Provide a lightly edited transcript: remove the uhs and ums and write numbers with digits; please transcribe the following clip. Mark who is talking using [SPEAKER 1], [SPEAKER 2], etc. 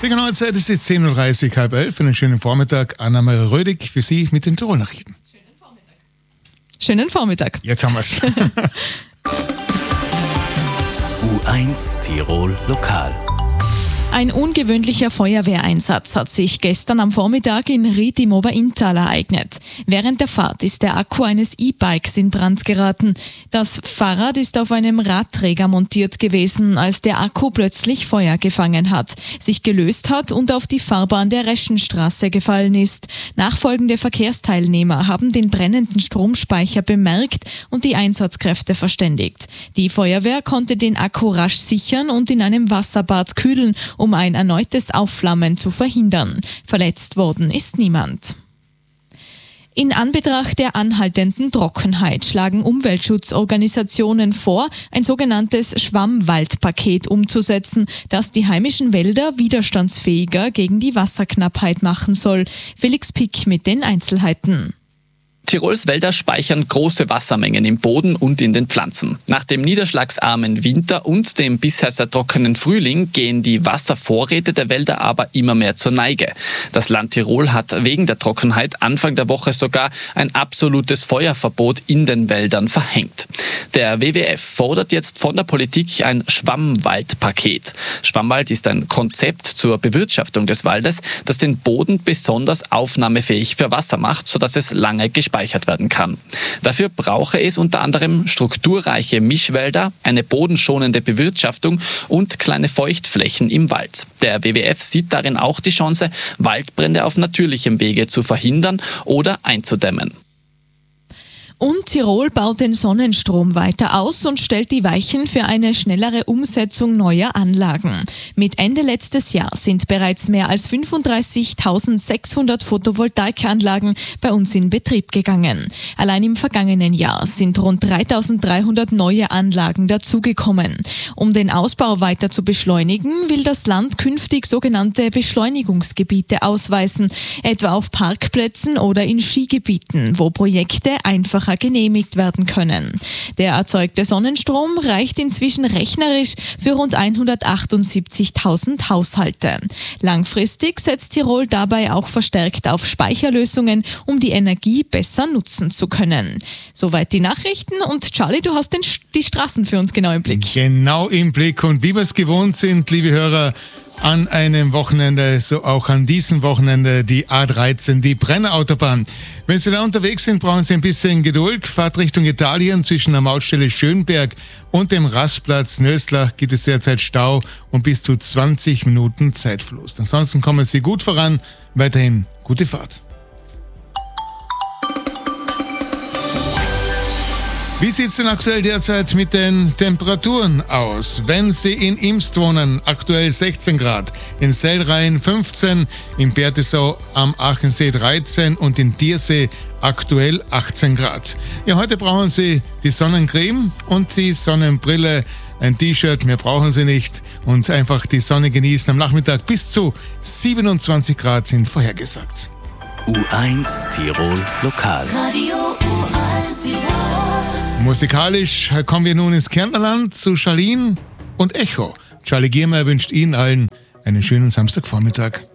[SPEAKER 1] Die genaue Zeit ist jetzt 10.30 Uhr, halb 11. Einen schönen Vormittag. Anna-Maria Rödig für Sie mit den Tirol-Nachrichten.
[SPEAKER 2] Schönen Vormittag.
[SPEAKER 1] Jetzt haben wir es.
[SPEAKER 3] U1 Tirol Lokal.
[SPEAKER 2] Ein ungewöhnlicher Feuerwehreinsatz hat sich gestern am Vormittag in Ried im Oberinntal ereignet. Während der Fahrt ist der Akku eines E-Bikes in Brand geraten. Das Fahrrad ist auf einem Radträger montiert gewesen, als der Akku plötzlich Feuer gefangen hat, sich gelöst hat und auf die Fahrbahn der Reschenstraße gefallen ist. Nachfolgende Verkehrsteilnehmer haben den brennenden Stromspeicher bemerkt und die Einsatzkräfte verständigt. Die Feuerwehr konnte den Akku rasch sichern und in einem Wasserbad kühlen, um ein erneutes Aufflammen zu verhindern. Verletzt worden ist niemand. In Anbetracht der anhaltenden Trockenheit schlagen Umweltschutzorganisationen vor, ein sogenanntes Schwammwaldpaket umzusetzen, das die heimischen Wälder widerstandsfähiger gegen die Wasserknappheit machen soll. Felix Pick mit den Einzelheiten.
[SPEAKER 4] Tirols Wälder speichern große Wassermengen im Boden und in den Pflanzen. Nach dem niederschlagsarmen Winter und dem bisher sehr trockenen Frühling gehen die Wasservorräte der Wälder aber immer mehr zur Neige. Das Land Tirol hat wegen der Trockenheit Anfang der Woche sogar ein absolutes Feuerverbot in den Wäldern verhängt. Der WWF fordert jetzt von der Politik ein Schwammwaldpaket. Schwammwald ist ein Konzept zur Bewirtschaftung des Waldes, das den Boden besonders aufnahmefähig für Wasser macht, sodass es lange gespeichert werden kann. Dafür brauche es unter anderem strukturreiche Mischwälder, eine bodenschonende Bewirtschaftung und kleine Feuchtflächen im Wald. Der WWF sieht darin auch die Chance, Waldbrände auf natürlichem Wege zu verhindern oder einzudämmen.
[SPEAKER 2] Und Tirol baut den Sonnenstrom weiter aus und stellt die Weichen für eine schnellere Umsetzung neuer Anlagen. Mit Ende letztes Jahr sind bereits mehr als 35.600 Photovoltaikanlagen bei uns in Betrieb gegangen. Allein im vergangenen Jahr sind rund 3.300 neue Anlagen dazugekommen. Um den Ausbau weiter zu beschleunigen, will das Land künftig sogenannte Beschleunigungsgebiete ausweisen, etwa auf Parkplätzen oder in Skigebieten, wo Projekte einfacher genehmigt werden können. Der erzeugte Sonnenstrom reicht inzwischen rechnerisch für rund 178.000 Haushalte. Langfristig setzt Tirol dabei auch verstärkt auf Speicherlösungen, um die Energie besser nutzen zu können. Soweit die Nachrichten und Charlie, du hast die Straßen für uns genau im Blick.
[SPEAKER 1] Genau im Blick und wie wir es gewohnt sind, liebe Hörer, an einem Wochenende, so auch an diesem Wochenende, die A13, die Brennerautobahn. Wenn Sie da unterwegs sind, brauchen Sie ein bisschen Geduld. Fahrt Richtung Italien zwischen der Mautstelle Schönberg und dem Rastplatz Nöslach gibt es derzeit Stau und bis zu 20 Minuten Zeitverlust. Ansonsten kommen Sie gut voran. Weiterhin gute Fahrt. Wie sieht es denn aktuell derzeit mit den Temperaturen aus? Wenn Sie in Imst wohnen, aktuell 16 Grad, in Sellrhein 15, in Bertisau am Achensee 13 und in Diersee aktuell 18 Grad. Ja, heute brauchen Sie die Sonnencreme und die Sonnenbrille. Ein T-Shirt, mehr brauchen Sie nicht und einfach die Sonne genießen. Am Nachmittag bis zu 27 Grad sind vorhergesagt.
[SPEAKER 3] U1 Tirol Lokal.
[SPEAKER 5] Radio U1 Tirol.
[SPEAKER 1] Musikalisch kommen wir nun ins Kärntnerland zu Charlene und Echo. Charlie Giermeier wünscht Ihnen allen einen schönen Samstagvormittag.